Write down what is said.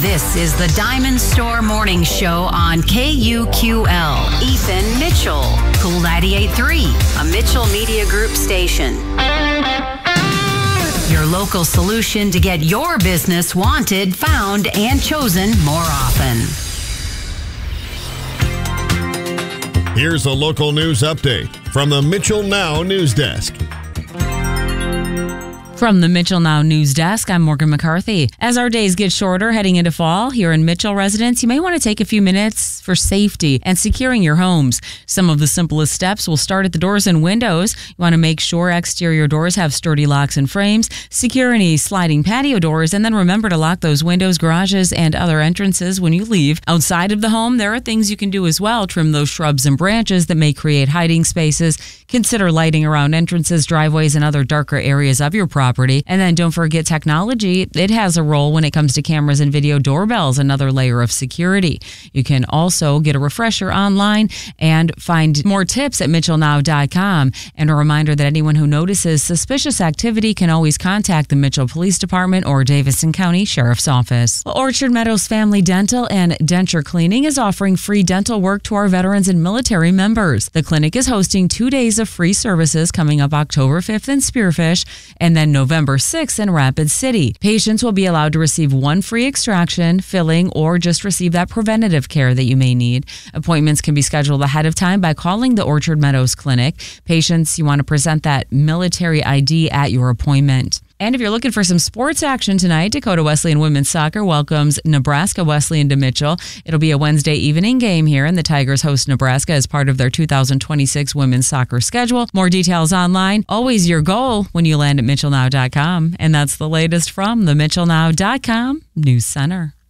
This is the Diamond Store Morning Show on KUQL. Ethan Mitchell, Cool 98.3, a Mitchell Media Group station. Your local solution to get your business wanted, found, and chosen more often. Here's a local news update from the Mitchell Now News Desk. From the Mitchell Now News Desk, I'm Morgan McCarthy. As our days get shorter heading into fall here in Mitchell residents, you may want to take a few minutes for safety and securing your homes. Some of the simplest steps will start at the doors and windows. You want to make sure exterior doors have sturdy locks and frames, secure any sliding patio doors, and then remember to lock those windows, garages, and other entrances when you leave. Outside of the home, there are things you can do as well. Trim those shrubs and branches that may create hiding spaces. Consider lighting around entrances, driveways, and other darker areas of your property. And then don't forget technology. It has a role when it comes to cameras and video doorbells, another layer of security. You can also get a refresher online and find more tips at mitchellnow.com. And a reminder that anyone who notices suspicious activity can always contact the Mitchell Police Department or Davidson County Sheriff's Office. Orchard Meadows Family Dental and Denture Cleaning is offering free dental work to our veterans and military members. The clinic is hosting 2 days of free services coming up October 5th in Spearfish and then November 6th in Rapid City. Patients will be allowed to receive one free extraction, filling, or just receive that preventative care that you may need. Appointments can be scheduled ahead of time by calling the Orchard Meadows Clinic. Patients, you want to present that military ID at your appointment. And if you're looking for some sports action tonight, Dakota Wesleyan Women's Soccer welcomes Nebraska Wesleyan to Mitchell. It'll be a Wednesday evening game here, and the Tigers host Nebraska as part of their 2026 women's soccer schedule. More details online. Always your goal when you land at mitchellnow.com. And that's the latest from the mitchellnow.com News Center.